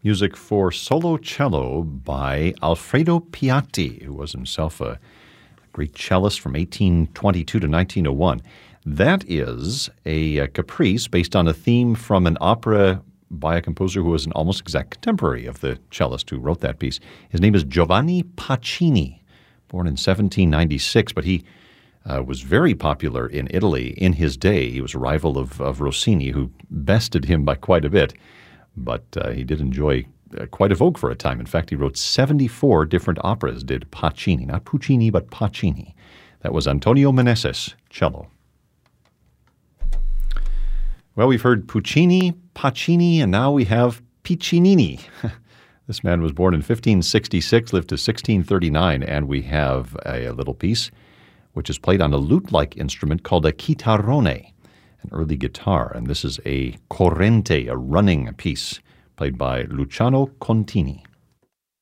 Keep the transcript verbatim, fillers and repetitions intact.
Music for solo cello by Alfredo Piatti, who was himself a great cellist from eighteen twenty-two to nineteen oh one. That is a, a caprice based on a theme from an opera by a composer who was an almost exact contemporary of the cellist who wrote that piece. His name is Giovanni Pacini, born in seventeen ninety-six, but he uh, was very popular in Italy in his day. He was a rival of, of Rossini, who bested him by quite a bit, but uh, he did enjoy uh, quite a vogue for a time. In fact, he wrote seventy-four different operas, did Pacini, not Puccini, but Pacini. That was Antonio Meneses, cello. Well, we've heard Puccini, Pacini, and now we have Piccinini. This man was born in fifteen sixty-six, lived to sixteen thirty-nine, and we have a, a little piece which is played on a lute-like instrument called a chitarrone, an early guitar. And this is a corrente, a running piece, played by Luciano Contini.